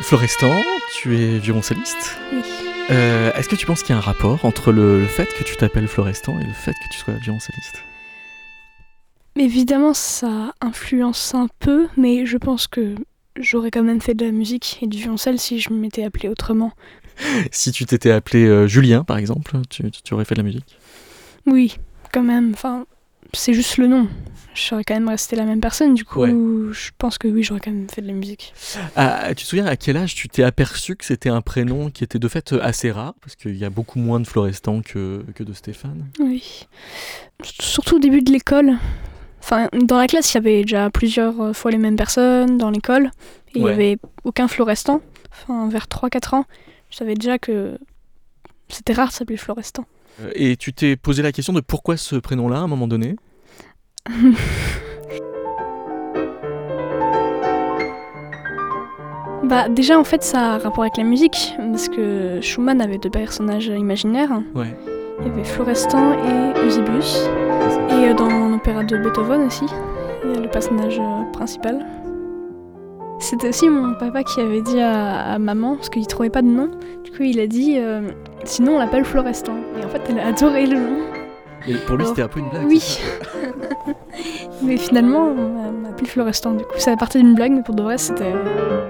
Florestan, tu es violoncelliste. Oui. Est-ce que tu penses qu'il y a un rapport entre le fait que tu t'appelles Florestan et le fait que tu sois violoncelliste ? Évidemment, ça influence un peu, mais je pense que j'aurais quand même fait de la musique et du violoncelle si je m'étais appelée autrement. Si tu t'étais appelé Julien, par exemple, tu aurais fait de la musique ? Oui, quand même. Enfin, c'est juste le nom. Je serais quand même restée la même personne, du coup, Ouais. je pense que oui, j'aurais quand même fait de la musique. Tu te souviens à quel âge tu t'es aperçu que c'était un prénom qui était de fait assez rare ? Parce qu'il y a beaucoup moins de Florestan que de Stéphane. Oui. Surtout au début de l'école. Enfin, dans la classe, il y avait déjà plusieurs fois les mêmes personnes dans l'école. Et il n'y avait aucun Florestan. Enfin, vers 3-4 ans, je savais déjà que c'était rare de s'appeler Florestan. Et tu t'es posé la question de pourquoi ce prénom-là à un moment donné ? Bah déjà en fait ça a un rapport avec la musique parce que Schumann avait 2 personnages imaginaires. Ouais. Il y avait Florestan et Eusebius. Et dans l'opéra de Beethoven aussi, il y a le personnage principal. C'était aussi mon papa qui avait dit à maman, parce qu'il trouvait pas de nom, du coup il a dit sinon on l'appelle Florestan. Et en fait elle a adoré le nom. Et pour lui c'était un peu une blague. Oui. Mais finalement on m'a appelé Florestan, du coup ça partait d'une blague mais pour de vrai c'était...